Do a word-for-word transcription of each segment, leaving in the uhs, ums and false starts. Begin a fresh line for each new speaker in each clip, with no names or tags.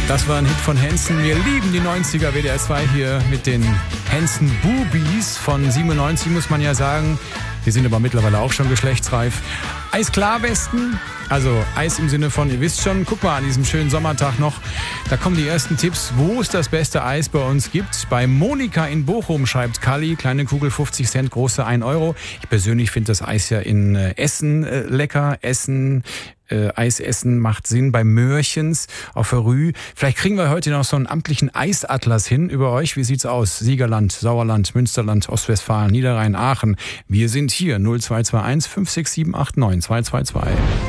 Das war ein Hit von Hanson. Wir lieben die neunziger. W D R zwei hier mit den Hanson Boobies von siebenundneunzig, muss man ja sagen. Die sind aber mittlerweile auch schon geschlechtsreif. Eisklarwesten, also Eis im Sinne von, ihr wisst schon, guck mal an diesem schönen Sommertag noch, da kommen die ersten Tipps, wo es das beste Eis bei uns gibt. Bei Monika in Bochum, schreibt Kalli, kleine Kugel fünfzig Cent, große ein Euro. Ich persönlich finde das Eis ja in Essen äh, lecker. Essen, äh, Eis essen macht Sinn bei Möhrchens auf der Rü. Vielleicht kriegen wir heute noch so einen amtlichen Eisatlas hin über euch. Wie sieht's aus? Siegerland, Sauerland, Münsterland, Ostwestfalen, Niederrhein, Aachen. Wir sind hier null zwei zwei eins fünf sechs sieben acht neun zwei zwei zwei.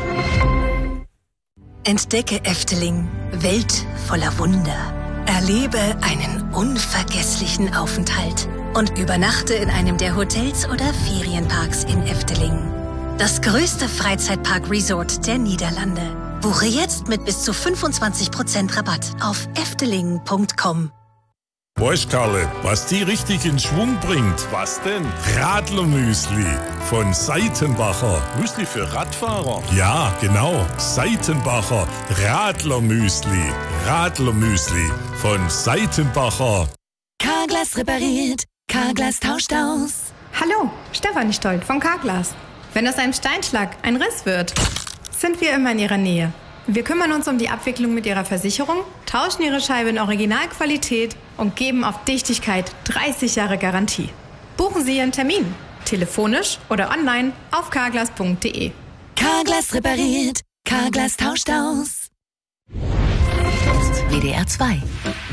Entdecke Efteling, Welt voller Wunder. Erlebe einen unvergesslichen Aufenthalt und übernachte in einem der Hotels oder Ferienparks in Efteling. Das größte Freizeitpark-Resort der Niederlande. Buche jetzt mit bis zu fünfundzwanzig Prozent Rabatt auf efteling punkt com.
Weißt Karle, was die richtig in Schwung bringt?
Was denn?
Radlermüsli von Seitenbacher.
Müsli für Radfahrer?
Ja, genau. Seitenbacher Radlermüsli. Radlermüsli von Seitenbacher.
Carglass repariert, Carglass tauscht aus.
Hallo, Stefanie Stolt von Carglass. Wenn aus einem Steinschlag ein Riss wird, sind wir immer in Ihrer Nähe. Wir kümmern uns um die Abwicklung mit Ihrer Versicherung, tauschen Ihre Scheibe in Originalqualität und geben auf Dichtigkeit dreißig Jahre Garantie. Buchen Sie Ihren Termin, telefonisch oder online auf carglass punkt de.
Carglass repariert, Carglass tauscht aus. W D R zwei